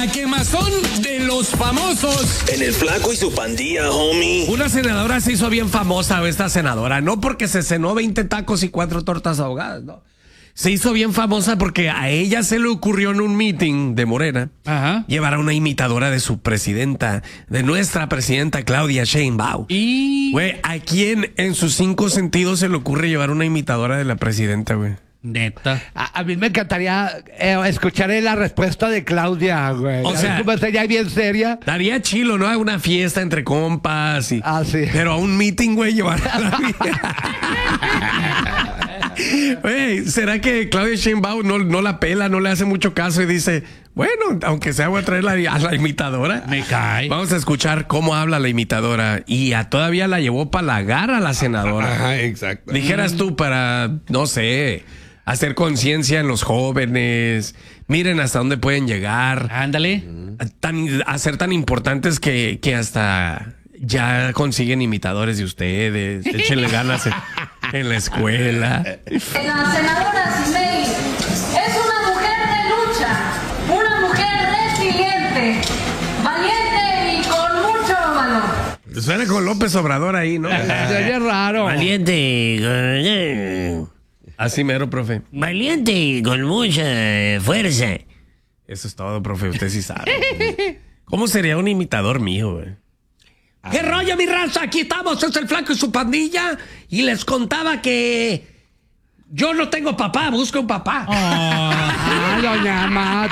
La quemazón de los famosos. En el Flaco y su pandilla, homie. Una senadora se hizo bien famosa, esta senadora, no porque se cenó 20 tacos y 4 tortas ahogadas, no. Se hizo bien famosa porque a ella se le ocurrió en un meeting de Morena llevar a una imitadora de su presidenta, de nuestra presidenta Claudia Sheinbaum. Y... Güey, ¿a quién en sus 5 sentidos se le ocurre llevar una imitadora de la presidenta, güey? Neta. A mí me encantaría escuchar la respuesta de Claudia, güey. O sea, como sería bien seria. Daría chilo, ¿no? A una fiesta entre compas y... sí. Pero a un meeting, güey, llevar a la Güey, ¿será que Claudia Sheinbaum no la pela, no le hace mucho caso y dice, bueno, aunque sea voy a traer a la imitadora? Me cae. Vamos a escuchar cómo habla la imitadora. Y todavía la llevó para halagar a la senadora. Ajá, exacto. Dijeras tú para, no sé, hacer conciencia en los jóvenes. Miren hasta dónde pueden llegar. Ándale. A ser tan importantes que hasta ya consiguen imitadores de ustedes. Échenle ganas en la escuela. La senadora Cimei es una mujer de lucha, una mujer resiliente, valiente y con mucho valor. Suena con López Obrador ahí, ¿no? Sería raro. Valiente, Así mero, profe. valiente y con mucha fuerza. Eso es todo, profe. Usted sí sabe. ¿Cómo sería un imitador mío, güey? ¿Qué rollo, mi raza? Aquí estamos, es el Flaco y su pandilla. Y les contaba que yo no tengo papá, busco un papá. Doña Mata.